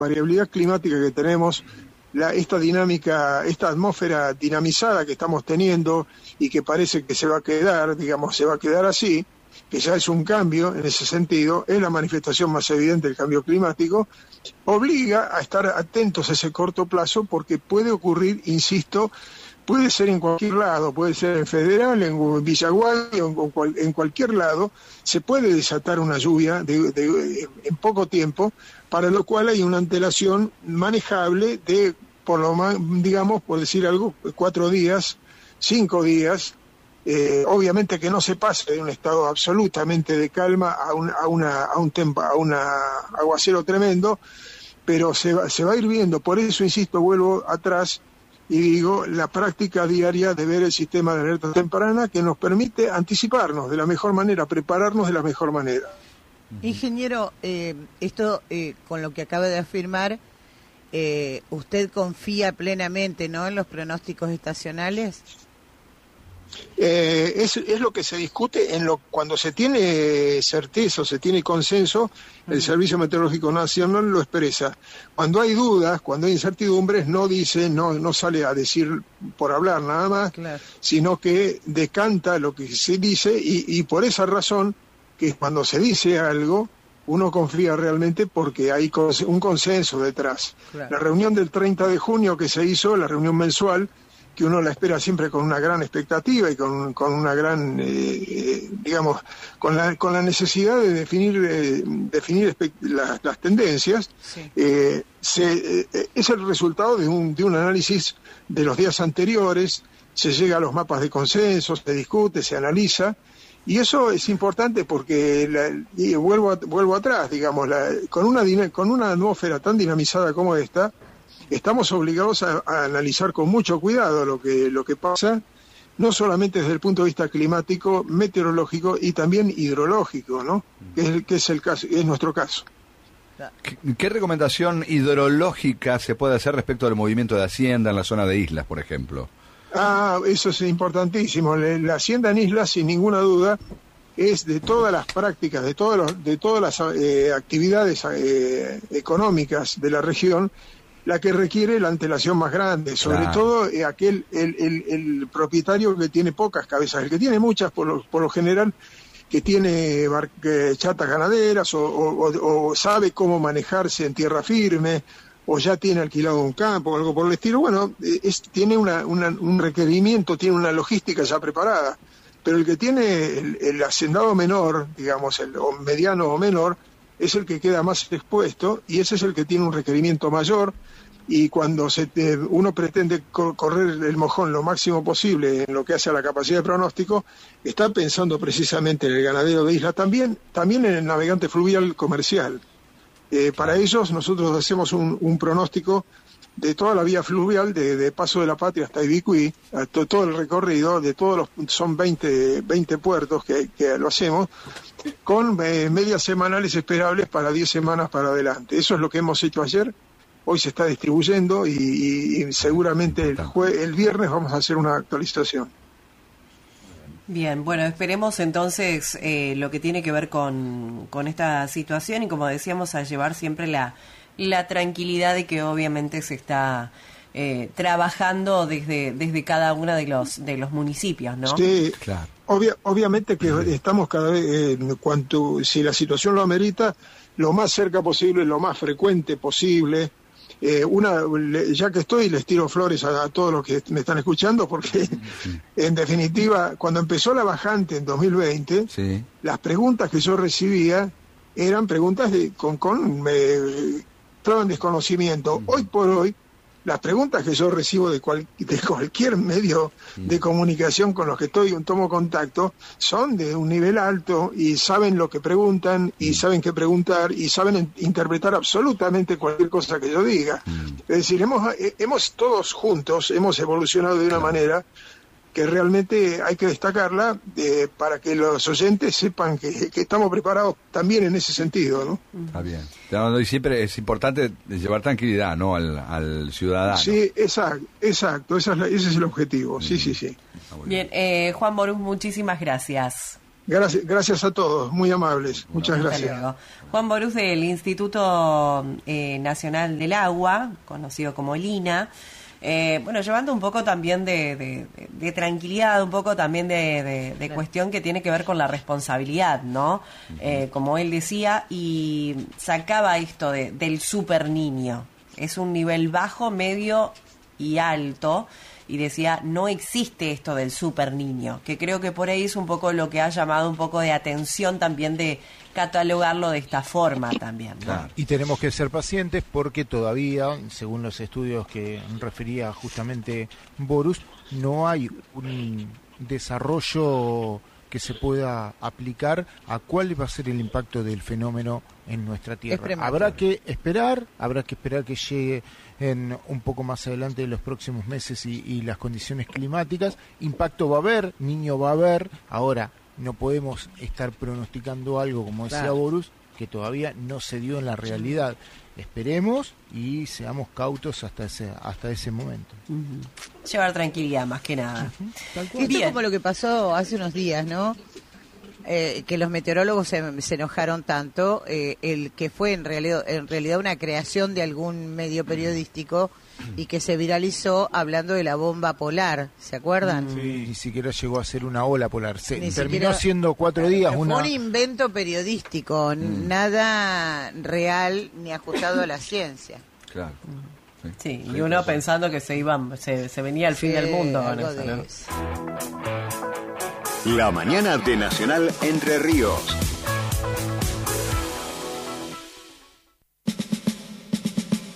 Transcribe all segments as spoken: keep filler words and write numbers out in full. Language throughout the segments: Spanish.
variabilidad climática que tenemos, la, esta dinámica, esta atmósfera dinamizada que estamos teniendo y que parece que se va a quedar, digamos, se va a quedar así, que ya es un cambio en ese sentido, es la manifestación más evidente del cambio climático, obliga a estar atentos a ese corto plazo porque puede ocurrir, insisto, puede ser en cualquier lado, puede ser en Federal, en Villaguay, en, en cualquier lado, se puede desatar una lluvia de, de, en poco tiempo, para lo cual hay una antelación manejable de, por lo más, digamos, por decir algo, cuatro días, cinco días, eh, obviamente que no se pase de un estado absolutamente de calma a un, a una, a un tempo, a una aguacero tremendo, pero se va, se va a ir viendo. Por eso, insisto, vuelvo atrás y digo, la práctica diaria de ver el sistema de alerta temprana que nos permite anticiparnos de la mejor manera, prepararnos de la mejor manera. Ingeniero, eh, esto eh, con lo que acaba de afirmar, eh, ¿usted confía plenamente, no, en los pronósticos estacionales? Eh, es, es lo que se discute en lo cuando se tiene certeza o se tiene consenso, el uh-huh. Servicio Meteorológico Nacional lo expresa. Cuando hay dudas, cuando hay incertidumbres, no dice, no, no sale a decir por hablar nada más, claro. Sino que decanta lo que se dice y, y por esa razón que cuando se dice algo uno confía realmente porque hay un consenso detrás. Claro. La reunión del treinta de junio que se hizo, la reunión mensual, que uno la espera siempre con una gran expectativa y con, con una gran, eh, digamos, con la, con la necesidad de definir, eh, definir la, las tendencias, sí. eh, se, eh, es el resultado de un, de un análisis de los días anteriores, se llega a los mapas de consenso, se discute, se analiza, y eso es importante porque, la, y vuelvo, vuelvo atrás, digamos, la, con, una, con una atmósfera tan dinamizada como esta, estamos obligados a, a analizar con mucho cuidado lo que, lo que pasa, no solamente desde el punto de vista climático, meteorológico y también hidrológico, ¿no? Que es, que es el caso, es nuestro caso. ¿Qué, ¿Qué recomendación hidrológica se puede hacer respecto al movimiento de Hacienda en la zona de islas, por ejemplo? Ah, eso es importantísimo. La Hacienda en islas, sin ninguna duda, es de todas las prácticas, de, todos los, de todas las eh, actividades eh, económicas de la región, la que requiere la antelación más grande, sobre claro. todo eh, aquel el, el, el propietario que tiene pocas cabezas, el que tiene muchas por lo, por lo general, que tiene bar, que, chatas ganaderas o, o, o sabe cómo manejarse en tierra firme, o ya tiene alquilado un campo o algo por el estilo, bueno, es, tiene una, una, un requerimiento, tiene una logística ya preparada, pero el que tiene el, el hacendado menor, digamos, el o mediano o menor, es el que queda más expuesto y ese es el que tiene un requerimiento mayor, y cuando se te, uno pretende co- correr el mojón lo máximo posible en lo que hace a la capacidad de pronóstico, está pensando precisamente en el ganadero de isla, también, también en el navegante fluvial comercial. Eh, para ellos nosotros hacemos un, un pronóstico de toda la vía fluvial, de, de Paso de la Patria hasta Ibicuí, a to, todo el recorrido, de todos los, son veinte, veinte puertos que, que lo hacemos, con eh, medias semanales esperables para diez semanas para adelante. Eso es lo que hemos hecho ayer, hoy se está distribuyendo y, y, y seguramente el, jue- el viernes vamos a hacer una actualización. Bien, bueno, esperemos entonces eh, lo que tiene que ver con, con esta situación y, como decíamos, a llevar siempre la, la tranquilidad de que obviamente se está eh, trabajando desde desde cada uno de los de los municipios, ¿no? Sí, claro. Obvia, obviamente que estamos cada vez, eh, en cuanto, si la situación lo amerita, lo más cerca posible, lo más frecuente posible. Eh, una, ya que estoy, les tiro flores a, a todos los que me están escuchando, porque sí. En definitiva, cuando empezó la bajante en dos mil veinte, sí. Las preguntas que yo recibía eran preguntas de, con, con eh, todo en desconocimiento. Hoy por hoy, las preguntas que yo recibo de, cual, de cualquier medio de comunicación con los que estoy tomo contacto son de un nivel alto y saben lo que preguntan y saben qué preguntar y saben interpretar absolutamente cualquier cosa que yo diga. Es decir, hemos, hemos todos juntos hemos evolucionado de una manera que realmente hay que destacarla eh, para que los oyentes sepan que, que estamos preparados también en ese sentido, ¿no? Está bien. Y siempre es importante llevar tranquilidad, ¿no?, al, al ciudadano. Sí, exacto, exacto, esa es la, ese es el objetivo, sí, sí, sí. Bien, eh, Juan Borús, muchísimas gracias. Gracias, gracias a todos, muy amables. Muchas Hasta gracias. luego. Juan Borús del Instituto eh, Nacional del Agua, conocido como LINA. Eh, bueno, llevando un poco también de, de, de, de tranquilidad, un poco también de, de, de cuestión que tiene que ver con la responsabilidad, ¿no? Eh, como él decía, y sacaba esto de, del super niño. Es un nivel bajo, medio y alto. Y decía, no existe esto del super niño, que creo que por ahí es un poco lo que ha llamado un poco de atención también de catalogarlo de esta forma también, ¿no? Claro. Y tenemos que ser pacientes porque todavía, según los estudios que refería justamente Borús, no hay un desarrollo que se pueda aplicar a cuál va a ser el impacto del fenómeno en nuestra tierra. Habrá que esperar, habrá que esperar que llegue en un poco más adelante de los próximos meses y, y las condiciones climáticas. Impacto va a haber, niño va a haber. Ahora, no podemos estar pronosticando algo, como decía claro. Borús, que todavía no se dio en la realidad. Esperemos y seamos cautos hasta ese hasta ese momento. Uh-huh. Llevar tranquilidad, más que nada. Uh-huh. Esto es como lo que pasó hace unos días, ¿no? Eh, que los meteorólogos se, se enojaron tanto, eh, el que fue en realidad, en realidad una creación de algún medio periodístico y que se viralizó hablando de la bomba polar, ¿se acuerdan? Sí, ni siquiera llegó a ser una ola polar, se, ni terminó siquiera, siendo cuatro días. Fue una... un invento periodístico, mm. nada real ni ajustado a la ciencia. Claro. Sí, sí, y uno pensando que se iban, se, se venía el sí, fin del mundo. Con eso, ¿no? La mañana de Nacional Entre Ríos.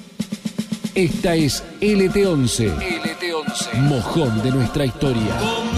Esta es L T once, L T once, mojón de nuestra historia.